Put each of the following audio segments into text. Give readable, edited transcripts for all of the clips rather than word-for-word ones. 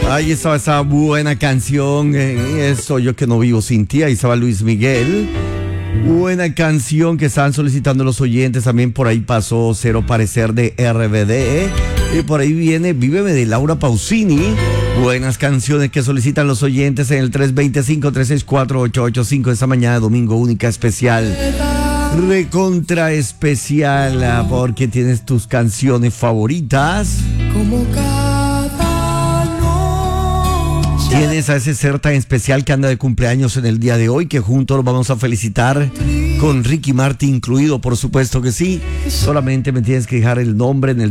Ahí estaba esa buena canción, Soy yo que no vivo sin ti. Ahí estaba Luis Miguel. Buena canción que estaban solicitando los oyentes. También por ahí pasó Cero Parecer de RBD. Y por ahí viene Víveme de Laura Pausini. Buenas canciones que solicitan los oyentes en el 325-364-885 esta mañana de domingo, única especial. Recontra especial, porque tienes tus canciones favoritas. Como cada noche. Tienes a ese ser tan especial que anda de cumpleaños en el día de hoy, que juntos lo vamos a felicitar con Ricky Martin incluido, por supuesto que sí. Solamente me tienes que dejar el nombre en el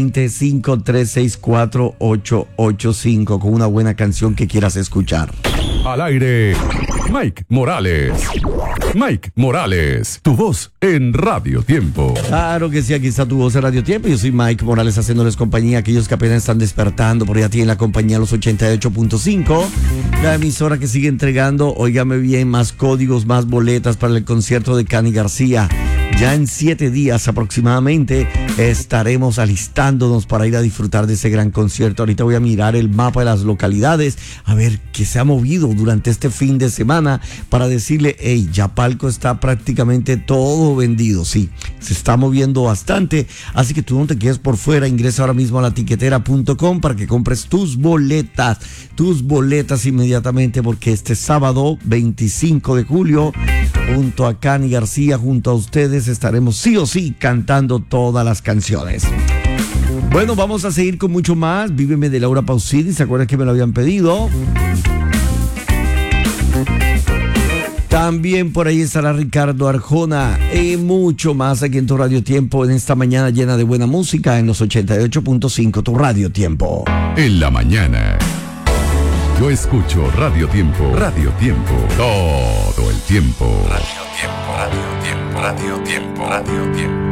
320-5364-885 con una buena canción que quieras escuchar. Al aire, Mike Morales. Mike Morales, tu voz en Radio Tiempo. Claro que sí, aquí está tu voz en Radio Tiempo. Yo soy Mike Morales haciéndoles compañía a aquellos que apenas están despertando. Por allá tienen la compañía los 88.5. La emisora que sigue entregando, óigame bien, más códigos, más boletas para el concierto de Cani García. Ya en 7 días aproximadamente estaremos alistándonos para ir a disfrutar de ese gran concierto. Ahorita voy a mirar el mapa de las localidades, a ver qué se ha movido durante este fin de semana para decirle, hey, ya Palco está prácticamente todo vendido. Sí, se está moviendo bastante, así que tú no te quedes por fuera. Ingresa ahora mismo a latiquetera.com para que compres tus boletas inmediatamente, porque este sábado 25 de julio junto a Cani García, junto a ustedes, estaremos sí o sí cantando todas las canciones. Bueno, vamos a seguir con mucho más. Víveme de Laura Pausini, ¿se acuerdan que me lo habían pedido? También por ahí estará Ricardo Arjona y mucho más aquí en tu Radio Tiempo en esta mañana llena de buena música en los 88.5, tu Radio Tiempo. En la mañana, yo escucho Radio Tiempo. Radio Tiempo, todo el tiempo. Radio Tiempo, Radio Tiempo, Radio Tiempo, Radio Tiempo.